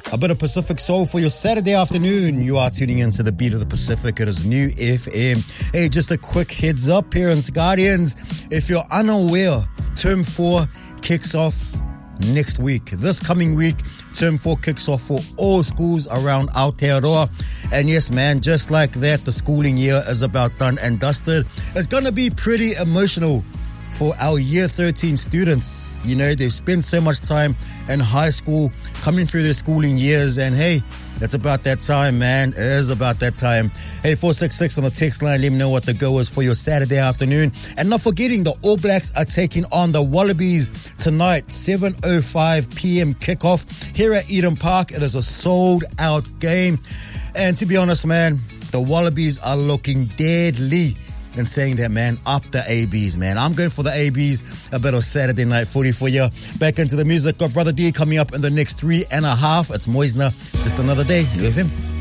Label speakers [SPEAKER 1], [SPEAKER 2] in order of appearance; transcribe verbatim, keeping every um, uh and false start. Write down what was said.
[SPEAKER 1] A bit of Pacific Soul for your Saturday afternoon. You are tuning into the beat of the Pacific. It is New F M. Hey, just a quick heads up, parents, guardians. If you're unaware, Term four kicks off next week. This coming week, Term four kicks off for all schools around Aotearoa. And yes, man, just like that, the schooling year is about done and dusted. It's going to be pretty emotional for our year thirteen students. You know, they've spent so much time in high school, coming through their schooling years, and hey, it's about that time, man. It is about that time. Hey, four six six on the text line, let me know what the go is for your Saturday afternoon. And not forgetting, the All Blacks are taking on the Wallabies tonight, seven oh five p.m. kickoff here at Eden Park. It is a sold-out game. And to be honest, man, the Wallabies are looking deadly. And saying that, man, up the A Bs, man. I'm going for the A Bs. A bit of Saturday night footy for you. Back into the music. Got Brother D coming up in the next three and a half. It's Moisner. Just another day. New F M.